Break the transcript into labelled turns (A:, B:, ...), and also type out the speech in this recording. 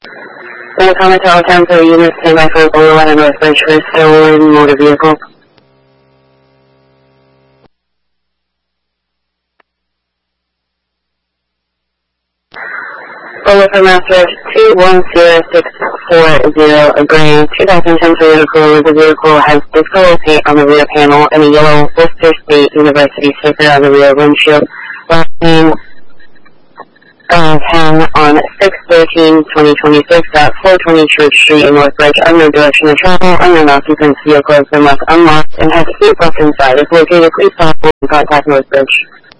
A: In the comment to all Tower units, stand by for Boulevard and Northbridge for a stolen motor vehicle. Boulevard Master 210640, a gray 2010 Toyota Corolla. The vehicle has discolor paint on the rear panel and a yellow Worcester State University sticker on the rear windshield. Last name 10 on 6/13/2026 at 420 Church Street in Northbridge. Unknown direction of travel, unknown occupants. Vehicle has been left unlocked and has a seat belt inside. If located, please stop and contact Northbridge.